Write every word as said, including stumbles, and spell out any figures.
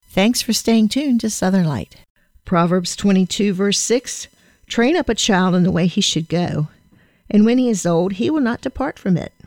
Thanks for staying tuned to Southern Light. Proverbs twenty-two, verse six, Train up a child in the way he should go, and when he is old, he will not depart from it.